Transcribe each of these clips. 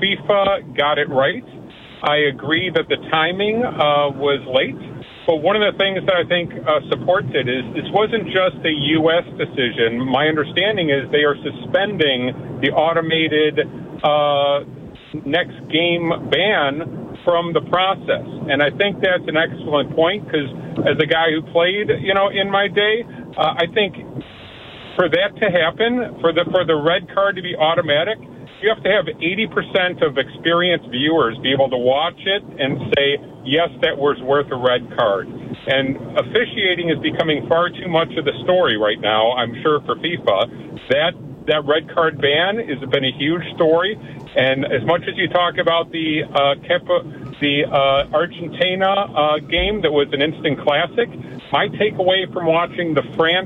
FIFA got it right. I agree that the timing was late. But one of the things that I think supports it is this wasn't just a U.S. decision. My understanding is they are suspending the automated next game ban from the process. And I think that's an excellent point because as a guy who played, in my day, I think for that to happen, for the red card to be automatic, you have to have 80% of experienced viewers be able to watch it and say, yes, that was worth a red card. And officiating is becoming far too much of the story right now, I'm sure, for FIFA. That red card ban has been a huge story. And as much as you talk about the Argentina game that was an instant classic, my takeaway from watching the France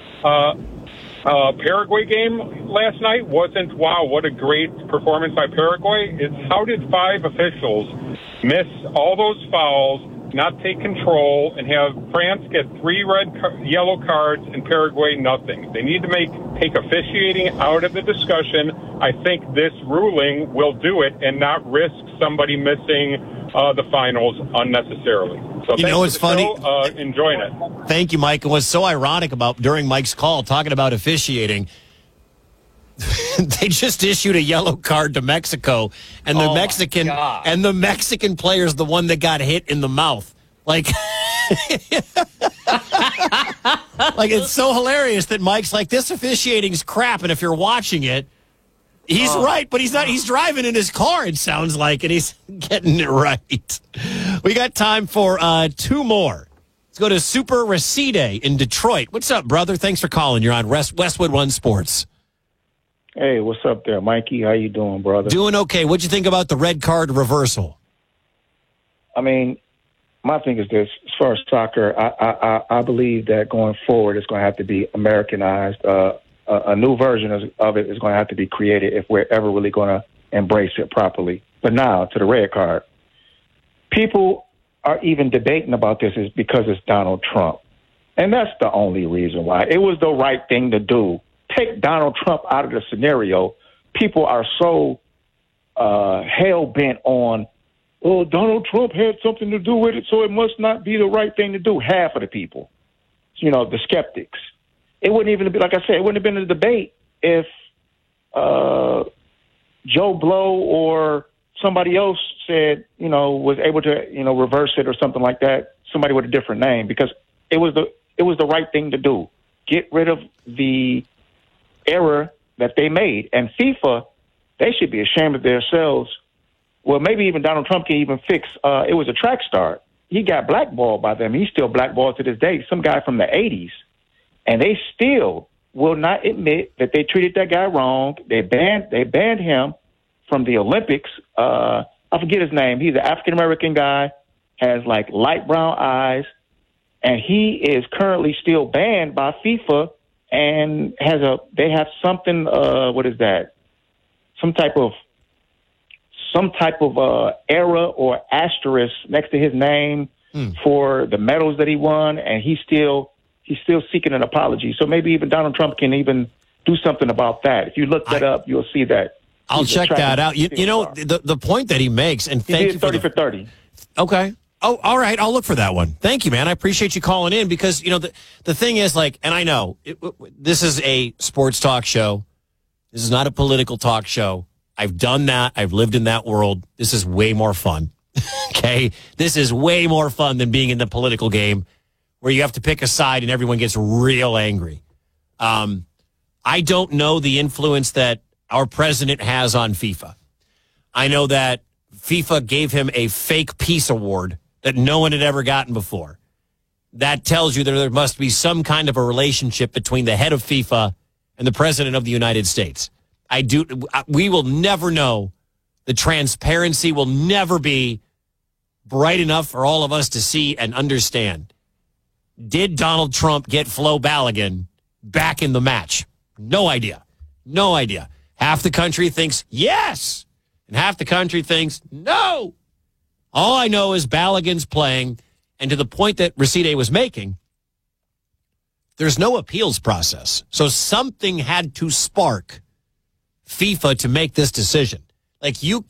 Paraguay game last night wasn't, wow, what a great performance by Paraguay. It's how did 5 officials miss all those fouls, not take control, and have France get 3 yellow cards and Paraguay nothing. They need to take officiating out of the discussion. I think this ruling will do it and not risk somebody missing the finals unnecessarily. So it's funny. Enjoying it. Thank you, Mike. And what's so ironic about during Mike's call talking about officiating, they just issued a yellow card to Mexico, and the Mexican player is the one that got hit in the mouth. Like, it's so hilarious that Mike's like, this officiating's crap, and if you're watching it, he's right, but he's not. He's driving in his car, it sounds like, and he's getting it right. We got time for 2 more. Let's go to Super Reside in Detroit. What's up, brother? Thanks for calling. You're on Westwood One Sports. Hey, what's up there, Mikey? How you doing, brother? Doing okay. What'd you think about the red card reversal? I mean, my thing is this. As far as soccer, I believe that going forward it's going to have to be Americanized. A new version of it is going to have to be created if we're ever really going to embrace it properly. But now, to the red card. People are even debating about this is because it's Donald Trump. And that's the only reason why. It was the right thing to do. Take Donald Trump out of the scenario. People are so hell-bent on, Donald Trump had something to do with it, so it must not be the right thing to do. Half of the people, the skeptics. It wouldn't even be, like I said, it wouldn't have been a debate if Joe Blow or somebody else said, was able to, reverse it or something like that, somebody with a different name, because it was the right thing to do. Get rid of the error that they made. And FIFA, they should be ashamed of themselves. Well, maybe even Donald Trump can even fix, it was a track star. He got blackballed by them. He's still blackballed to this day. Some guy from the 80s. And they still will not admit that they treated that guy wrong. They banned him from the Olympics. I forget his name. He's an African-American guy, has like light brown eyes, and he is currently still banned by FIFA and they have something, what is that? Some type of error or asterisk next to his name for the medals that he won, and he's still seeking an apology. So maybe even Donald Trump can even do something about that. If you look that up, you'll see that. I'll check that out. The point that he makes, and thank you 30 for 30. Okay. Oh, all right. I'll look for that one. Thank you, man. I appreciate you calling in because, the thing is, and I know this is a sports talk show. This is not a political talk show. I've done that. I've lived in that world. This is way more fun. Okay? This is way more fun than being in the political game where you have to pick a side and everyone gets real angry. I don't know the influence that our president has on FIFA. I know that FIFA gave him a fake peace award that no one had ever gotten before. That tells you that there must be some kind of a relationship between the head of FIFA and the president of the United States. We will never know. The transparency will never be bright enough for all of us to see and understand. Did Donald Trump get Flo Balogun back in the match? No idea. No idea. Half the country thinks yes, and half the country thinks no. All I know is Balogun's playing, and to the point that Reside was making, there's no appeals process. So something had to spark FIFA to make this decision. Like, you